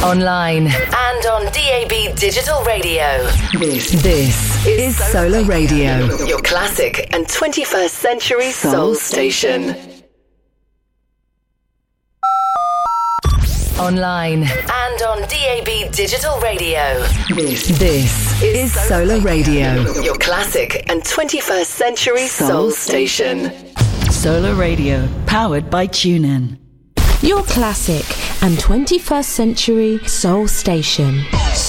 Online and on DAB Digital Radio. This is Solar Radio, your classic and 21st century soul station. Online and on DAB Digital Radio. This is Solar Radio, your classic and 21st century soul station. Solar Radio, powered by TuneIn. Your classic and 21st century soul station.